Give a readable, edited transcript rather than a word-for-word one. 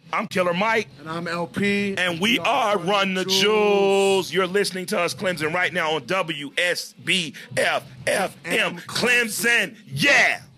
I'm Killer Mike. And I'm LP. And we are Run the Jewels. You're listening to us, Clemson, right now on WSBF FM Clemson. Yeah!